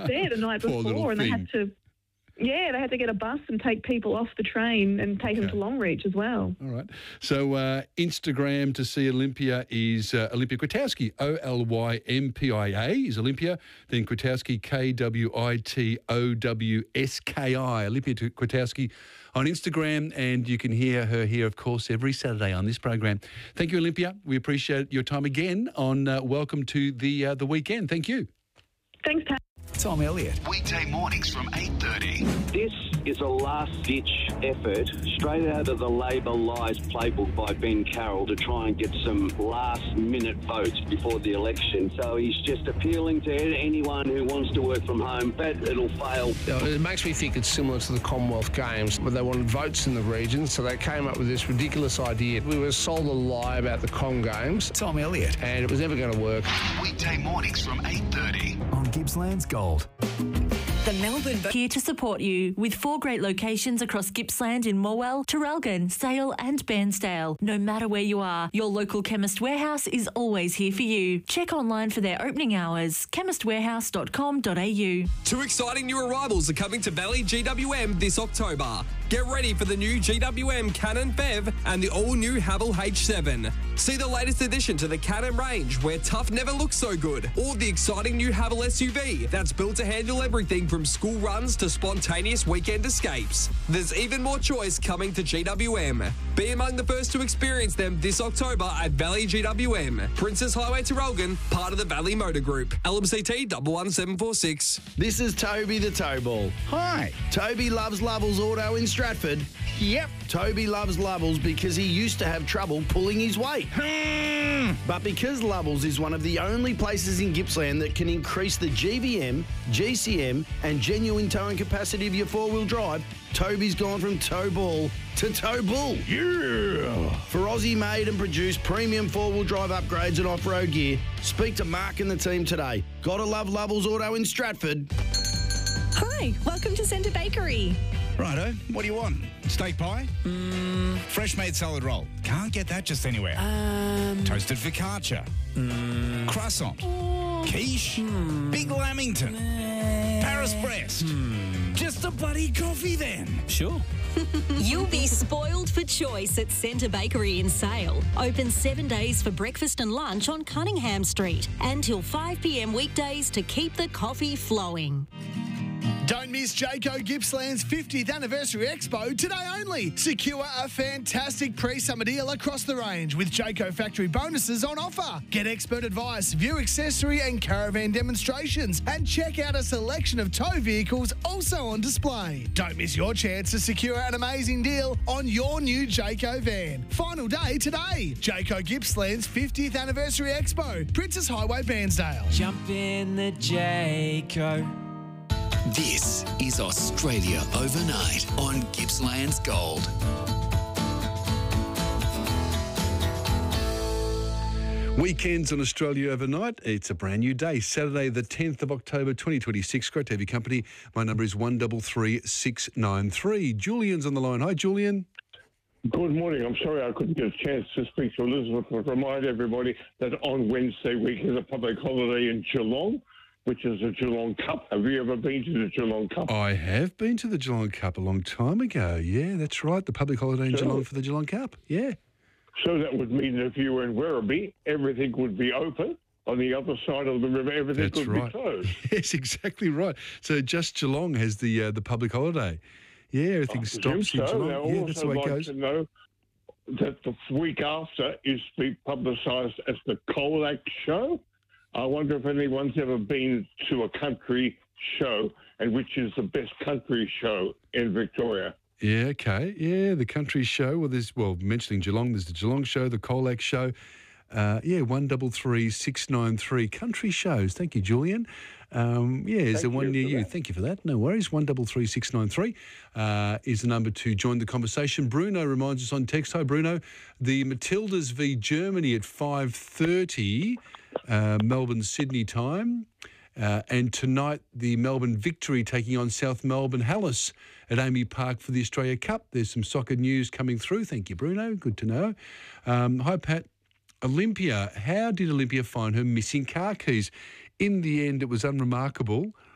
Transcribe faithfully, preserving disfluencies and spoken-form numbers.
there the night Poor little before, and they thing. had to, yeah, they had to get a bus and take people off the train and take them to Longreach as well. All right. So uh, Instagram to see Olympia is uh, Olympia Kwiatkowski, O L Y M P I A is Olympia, then Kwiatkowski, K W I T O W S K I, Olympia Kwiatkowski on Instagram, and you can hear her here, of course, every Saturday on this program. Thank you, Olympia. We appreciate your time again on uh, Welcome to the uh, the Weekend. Thank you. Thanks, Pat. Tom Elliott. Weekday mornings from eight thirty. This is a last-ditch effort straight out of the Labor Lies playbook by Ben Carroll to try and get some last-minute votes before the election. So he's just appealing to anyone who wants to work from home, but it'll fail. It makes me think it's similar to the Commonwealth Games, where they wanted votes in the region, so they came up with this ridiculous idea. We were sold a lie about the Com Games. Tom Elliott. And it was never going to work. Weekday mornings from eight thirty. On Gippsland's Gold. The Melbourne here to support you with four great locations across Gippsland in Morwell, Traralgon, Sale and Bairnsdale. No matter where you are, your local Chemist Warehouse is always here for you. Check online for their opening hours, chemist warehouse dot com dot a u. Two exciting new arrivals are coming to Valley G W M this October. Get ready for the new G W M Cannon Bev and the all-new Haval H seven. See the latest addition to the Cannon range, where tough never looks so good, or the exciting new Haval S U V that's built to handle everything from school runs to spontaneous weekend escapes. There's even more choice coming to G W M. Be among the first to experience them this October at Valley G W M. Princess Highway Traralgon, part of the Valley Motor Group. L M C T one one seven four six. This is Toby the Towball. Hi. Toby loves Lovells Auto in Stratford. Yep. Toby loves Lovells because he used to have trouble pulling his weight. Hmm. But because Lovells is one of the only places in Gippsland that can increase the G V M, G C M and genuine towing capacity of your four-wheel drive, Toby's gone from tow ball to tow bull. Yeah. For Aussie-made and produced premium four-wheel drive upgrades and off-road gear, speak to Mark and the team today. Gotta love Lovells Auto in Stratford. Hi, welcome to Centre Bakery. Righto, what do you want? Steak pie? Mm. Fresh made salad roll. Can't get that just anywhere. Um. Toasted focaccia. Mm. Croissant. Oh. Quiche. Mm. Big Lamington. Mm. Paris breast. Mm. Just a bloody coffee then. Sure. You'll be spoiled for choice at Centre Bakery in Sale. Open seven days for breakfast and lunch on Cunningham Street until five p m weekdays to keep the coffee flowing. Don't miss Jayco Gippsland's fiftieth Anniversary Expo today only. Secure a fantastic pre-summer deal across the range with Jayco factory bonuses on offer. Get expert advice, view accessory and caravan demonstrations, and check out a selection of tow vehicles also on display. Don't miss your chance to secure an amazing deal on your new Jayco van. Final day today. Jayco Gippsland's fiftieth Anniversary Expo, Princess Highway, Bairnsdale. Jump in the Jayco. This is Australia Overnight on Gippsland's Gold. Weekends on Australia Overnight. It's a brand new day, Saturday the tenth of October twenty twenty-six. Great to have your company. My number is one three three six nine three. Julian's on the line. Hi, Julian. Good morning. I'm sorry I couldn't get a chance to speak to Elizabeth, but remind everybody that on Wednesday week is a public holiday in Geelong, which is the Geelong Cup. Have you ever been to the Geelong Cup? I have been to the Geelong Cup a long time ago. Yeah, that's right. The public holiday in So- Geelong for the Geelong Cup. Yeah. So that would mean that if you were in Werribee, everything would be open. On the other side of the river, everything That's would right. be closed. Yes, exactly right. So just Geelong has the uh, the public holiday. Yeah, everything I stops in presume so. Geelong. They Yeah, that's the also way it like goes. to know that the week after is to be publicised as the Colac Show. I wonder if anyone's ever been to a country show, and which is the best country show in Victoria. Yeah, okay. Yeah, the country show. Well, there's, well, mentioning Geelong, there's the Geelong show, the Colac show. Uh, yeah, one three three six nine three. Country shows. Thank you, Julian. Um, yeah, is Thank there one you near for you? that. Thank you for that. No worries. one three three six nine three uh, is the number to join the conversation. Bruno reminds us on text. Hi, Bruno. The Matildas v Germany at five thirty, uh, Melbourne, Sydney time. Uh, and tonight, the Melbourne Victory taking on South Melbourne Hallis at Amy Park for the Australia Cup. There's some soccer news coming through. Thank you, Bruno. Good to know. Um, hi, Pat. Olympia. How did Olympia find her missing car keys? In the end, it was unremarkable.